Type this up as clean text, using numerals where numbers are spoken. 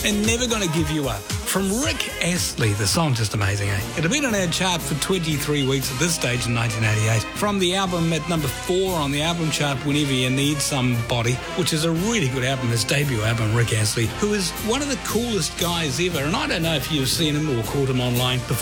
and Never Gonna Give You Up. From Rick Astley, the song just amazing, eh? It had been on our chart for 23 weeks at this stage in 1988. From the album at number 4 on the album chart, Whenever You Need Somebody, which is a really good album, his debut album, Rick Astley, who is one of the coolest guys ever. And I don't know if you've seen him or caught him online before.